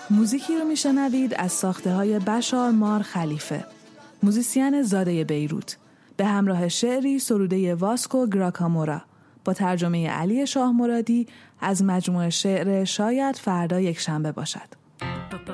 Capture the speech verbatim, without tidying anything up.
موزیکی رو میشنوید از ساخته های بشار مار خلیفه، موزیسین زاده بیروت، به همراه شعری سروده واسکو گراکامورا با ترجمه علی شاه مرادی از مجموعه شعر شاید فردا یک شنبه باشد.